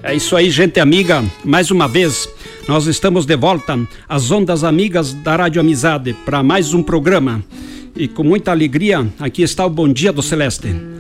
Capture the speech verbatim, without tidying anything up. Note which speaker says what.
Speaker 1: É isso aí, gente amiga. Mais uma vez, nós estamos de volta às ondas amigas da Rádio Amizade para mais um programa. E com muita alegria, aqui está o Bom Dia do Celeste.